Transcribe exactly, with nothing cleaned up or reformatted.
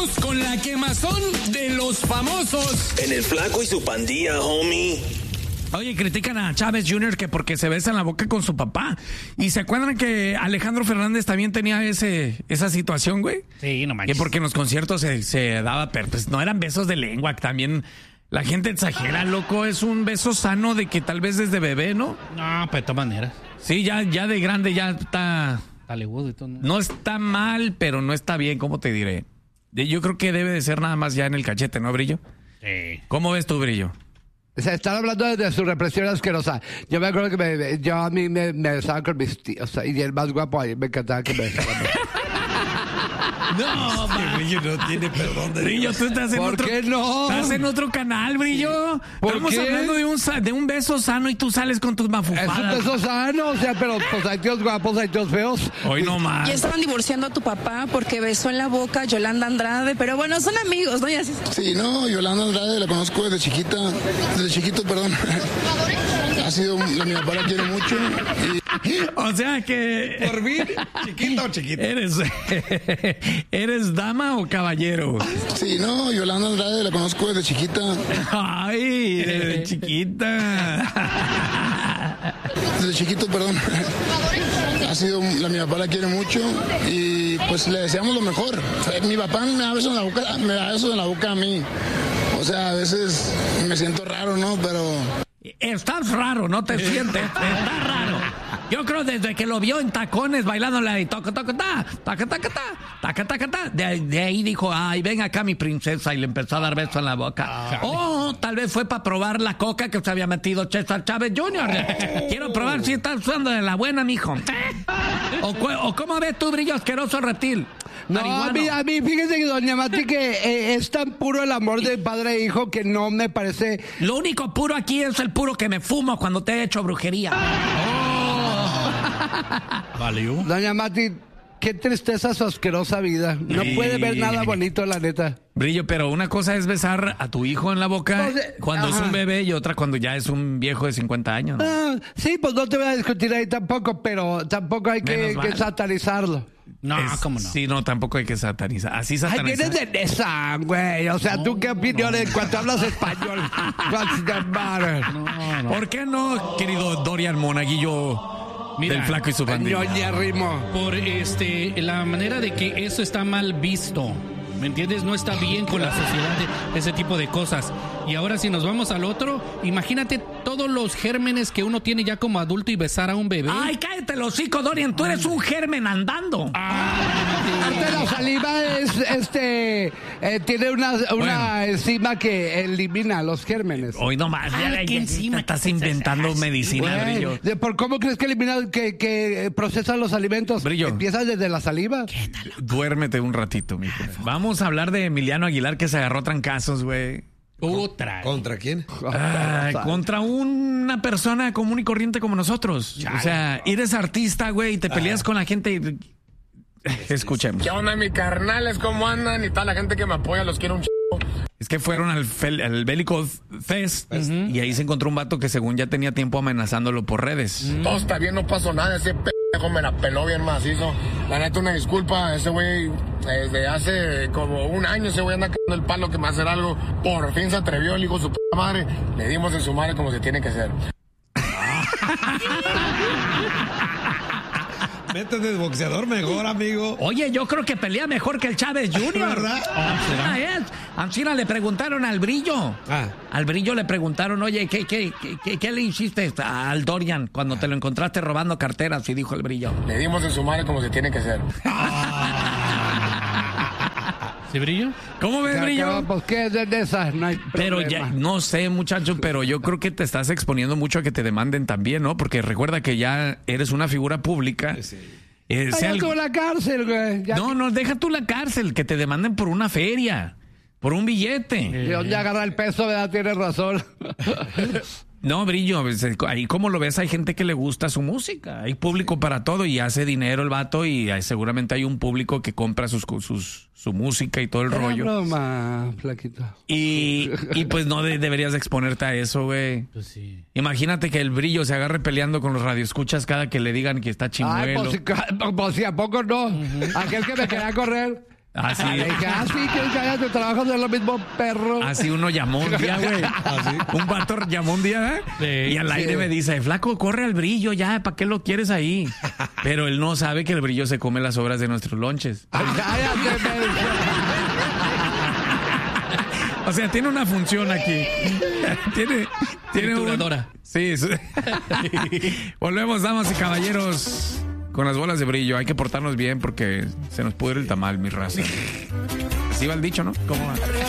Regresamos con la quemazón de los famosos. En el Flaco y su pandilla, homie. Oye, critican a Chávez junior que porque se besa en la boca con su papá. ¿Y se acuerdan que Alejandro Fernández también tenía ese esa situación, güey? Sí, no manches. Que porque en los conciertos se, se daba, pero pues no eran besos de lengua, también la gente exagera, loco. Es un beso sano de que tal vez desde bebé, ¿no? No, pues de todas maneras. Sí, ya, ya de grande ya está... Hollywood y todo. No está mal, pero no está bien, ¿cómo te diré? Yo creo que debe de ser nada más ya en el cachete, ¿no, Brillo? Sí. ¿Cómo ves tú, Brillo? O sea, están hablando de, de su represión asquerosa. Yo me acuerdo que me, yo a mí me, me besaban con mis tíos. Y el más guapo ahí me encantaba que me besaban. No, man. Brillo no tiene perdón de Brillo, tú estás en ¿Por otro... qué no? Estás en otro canal, Brillo. ¿Por Estamos qué? hablando de un, sa- de un beso sano y tú sales con tus Es un mafufadas. beso sano, o sea, pero pues hay tíos guapos, hay tíos feos. Hoy no más. Ya estaban divorciando a tu papá porque besó en la boca a Yolanda Andrade, pero bueno, son amigos, ¿no? Y así. Sí, no, Yolanda Andrade la conozco desde chiquita, desde chiquito, perdón. Ha sido, la, mi papá la quiere mucho. Y... O sea que... ¿Por mí? ¿Chiquito o chiquito? ¿Eres, ¿Eres dama o caballero? Sí, no, Yolanda Andrade la conozco desde chiquita. Ay, desde chiquita. Desde chiquito, perdón. Ha sido, la, mi papá la quiere mucho y pues le deseamos lo mejor. Mi papá me da besos en la boca, me da besos en la boca a mí. O sea, a veces me siento raro, ¿no? Pero... Estás raro, no te sientes. Estás raro. Yo creo desde que lo vio en tacones bailándole ahí, toca, toca, ta, taca, taca, ta, taca, taca, ta. De, de ahí dijo, ay, ven acá mi princesa, y le empezó a dar beso en la boca. O tal vez fue para probar la coca que se había metido César Chávez junior Quiero probar si estás usando de la buena, mijo. O, cu- o cómo ves tú, Brillo asqueroso reptil. No, a Marihuano. mí, a mí, fíjese que doña Mati que eh, es tan puro el amor de padre e hijo que no me parece... Lo único puro aquí es el puro que me fumo cuando te he hecho brujería. Valió. Doña Mati, qué tristeza su asquerosa vida. No Sí. puede ver nada bonito, la neta. Brillo, pero una cosa es besar a tu hijo en la boca Pues, eh, cuando es ajá. un bebé y otra cuando ya es un viejo de cincuenta años, ¿no? Ah, sí, pues no te voy a discutir ahí tampoco, pero tampoco hay que, Menos mal. que satanizarlo. No, Es- cómo no. Sí, no, tampoco hay que satanizar. Así Ay, satanizar. vienes de Nesa, güey. O sea, ¿tú qué opinión en cuanto hablas español? What's the matter? No, no. ¿Por qué no, querido Dorian Monaguillo Mira, del Flaco y su pandilla? Ñoñérrimo. Por este, la manera de que eso está mal visto. ¿Me entiendes? No está bien con la sociedad de ese tipo de cosas. Y ahora si nos vamos al otro, imagínate todos los gérmenes que uno tiene ya como adulto y besar a un bebé. Ay, cállate el hocico, Dorian. Tú eres un germen andando. Aparte, la saliva es, este, eh, tiene una, una Bueno. enzima que elimina los gérmenes. Hoy nomás. Ah, ya, ¿qué ya, ya encima? estás inventando medicina, Güey, Brillo. de- ¿por cómo crees que elimina, que, que procesa los alimentos? Brillo. Empieza desde la saliva. Duérmete un ratito, mijo. Vamos a hablar de Emiliano Aguilar que se agarró trancazos, güey. Otra. ¿Contra quién? Ay, contra una persona común y corriente como nosotros. O sea, eres artista, güey, y te peleas con la gente. y- Escuchemos. ¿Qué onda, mi carnales? ¿Cómo andan? Y tal, la gente que me apoya, los quiero un ch... Es que fueron al, fel- al Bélico Fest y ahí se encontró un vato que según ya tenía tiempo amenazándolo por redes. Todo está bien, no pasó nada. Ese pendejo me la peló bien macizo. La neta, una disculpa. Ese güey, desde hace como un año, ese güey anda cagando el palo que me va a hacer algo. Por fin se atrevió el hijo de su p*** madre. Le dimos en su madre como se tiene que hacer. Métete de boxeador mejor, amigo. Oye, yo creo que pelea mejor que el Chávez junior ¿Verdad? Ancina es. Ancina le preguntaron al Brillo. Ah. Al Brillo le preguntaron, oye, ¿qué, qué, qué, qué le hiciste al Dorian cuando te lo encontraste robando carteras? Y dijo el Brillo. Le dimos en su madre como se tiene que hacer. ¿Sí, Brillo? ¿Cómo ves, Ya, Brillo? ya, pues qué es de esas, no hay Pero ya, problema. no sé, muchacho, pero yo creo que te estás exponiendo mucho a que te demanden también, ¿no? Porque recuerda que ya eres una figura pública. Eh, Ay, sea ya el- estuvo en la cárcel, güey. Ya No, no, deja tú la cárcel, que te demanden por una feria, por un billete. ¿De dónde agarra el peso, verdad? Tienes razón. No, Brillo, pues, ahí como lo ves, hay gente que le gusta su música, hay público para todo y hace dinero el vato y hay- seguramente hay un público que compra sus, sus, su música y todo el Era rollo. broma, flaquito. Y, y pues no de- deberías exponerte a eso, güey. Pues sí. Imagínate que el Brillo se agarre peleando con los radioescuchas cada que le digan que está Ay, chimuelo. pues, si- pues si a poco no. Aquel que me quería correr, Así, Le dije, ah, sí, que ya tu trabajo no es lo mismo, perro. así uno llamó un día, güey. Un vato llamó un día, ¿eh? Sí, y al aire sí. me dice, flaco, corre al brillo ya, ¿para qué lo quieres ahí? Pero él no sabe que el brillo se come las obras de nuestros lonches. Ay, cállate, O sea, tiene una función aquí. tiene, tiene un... Trituradora. Sí. sí. Volvemos, damas y caballeros, con las bolas de brillo. Hay que portarnos bien porque se nos pudre el tamal, mi raza. Así va el dicho, ¿no? ¿Cómo va?